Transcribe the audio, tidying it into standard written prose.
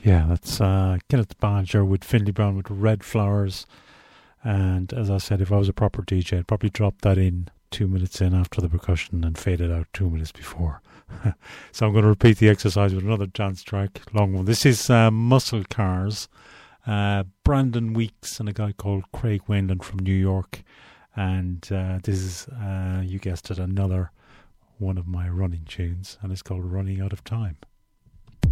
Yeah, that's Kenneth Badger with Finley Brown with Red Flowers. And as I said, if I was a proper DJ, I'd probably drop that in 2 minutes in after the percussion and fade it out 2 minutes before. So I'm going to repeat the exercise with another dance track, long one. This is Muscle Cars, Brandon Weeks and a guy called Craig Wayland from New York. And this is, you guessed it, another one of my running tunes, and it's called Running Out of Time.